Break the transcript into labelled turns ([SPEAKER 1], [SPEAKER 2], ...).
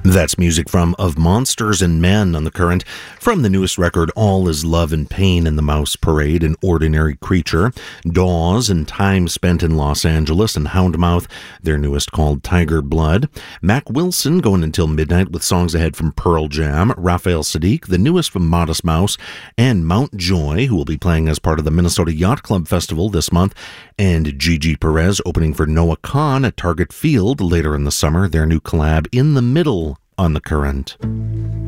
[SPEAKER 1] That's music from Of Monsters and Men on the Current, from the newest record All Is Love and Pain in the Mouse Parade, An Ordinary Creature, Dawes and Time Spent in Los Angeles, and Houndmouth, their newest called Tiger Blood. Mac Wilson going until midnight with songs ahead from Pearl Jam, Raphael Saadiq, the newest from Modest Mouse, and Mount Joy, who will be playing as part of the Minnesota Yacht Club Festival this month, and Gigi Perez opening for Noah Kahan at Target Field later in the summer, their new collab In the Middle on the Current.